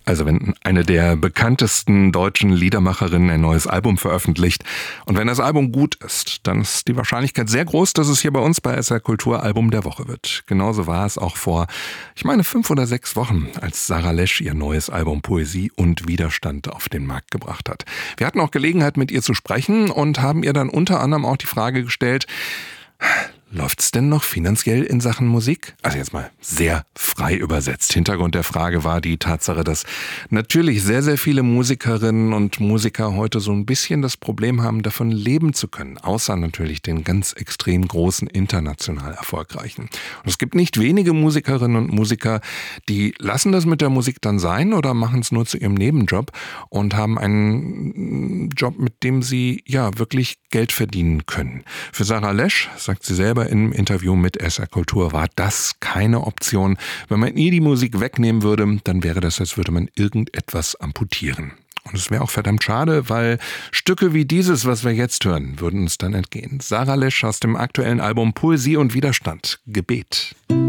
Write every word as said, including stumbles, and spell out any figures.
Also wenn eine der bekanntesten deutschen Liedermacherinnen ein neues Album veröffentlicht und wenn das Album gut ist, dann ist die Wahrscheinlichkeit sehr groß, dass es hier bei uns bei S R Kultur Album der Woche wird. Genauso war es auch vor, ich meine, fünf oder sechs Wochen, als Sarah Lesch ihr neues Album Poesie und Widerstand auf den Markt gebracht hat. Wir hatten auch Gelegenheit, mit ihr zu sprechen und haben ihr dann unter anderem auch die Frage gestellt, läuft's denn noch finanziell in Sachen Musik? Also jetzt mal sehr frei übersetzt. Hintergrund der Frage war die Tatsache, dass natürlich sehr, sehr viele Musikerinnen und Musiker heute so ein bisschen das Problem haben, davon leben zu können. Außer natürlich den ganz extrem großen, international erfolgreichen. Und es gibt nicht wenige Musikerinnen und Musiker, die lassen das mit der Musik dann sein oder machen es nur zu ihrem Nebenjob und haben einen Job, mit dem sie ja wirklich Geld verdienen können. Für Sarah Lesch, sagt sie selber im Interview mit S R Kultur, war das keine Option. Wenn man ihr die Musik wegnehmen würde, dann wäre das, als würde man irgendetwas amputieren. Und es wäre auch verdammt schade, weil Stücke wie dieses, was wir jetzt hören, würden uns dann entgehen. Sarah Lesch aus dem aktuellen Album Poesie und Widerstand, Gebet.